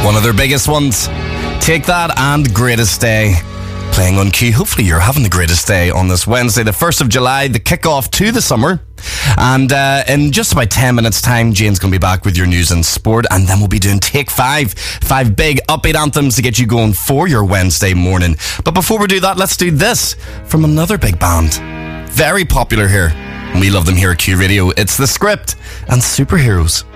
One of their biggest ones. Take That and Greatest Day. Playing on Q. Hopefully you're having the greatest day on this Wednesday, the 1st of July, the kickoff to the summer. And in just about 10 minutes time, Jane's going to be back with your news and sport, and then we'll be doing Take 5. 5 big upbeat anthems to get you going for your Wednesday morning. But before we do that, let's do this from another big band. Very popular here. We love them here at Q Radio. It's The Script and Superheroes.